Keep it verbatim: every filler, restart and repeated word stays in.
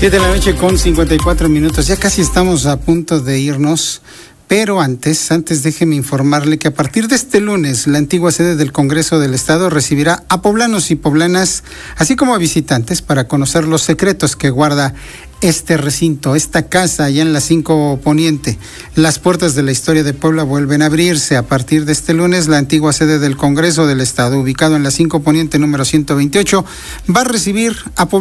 siete de la noche con cincuenta y cuatro minutos. Ya casi estamos a punto de irnos. Pero antes, antes déjeme informarle que a partir de este lunes, la antigua sede del Congreso del Estado recibirá a poblanos y poblanas, así como a visitantes, para conocer los secretos que guarda este recinto, esta casa allá en la cinco Poniente. Las puertas de la historia de Puebla vuelven a abrirse. A partir de este lunes, la antigua sede del Congreso del Estado, ubicado en la cinco Poniente número ciento veintiocho, va a recibir a poblanos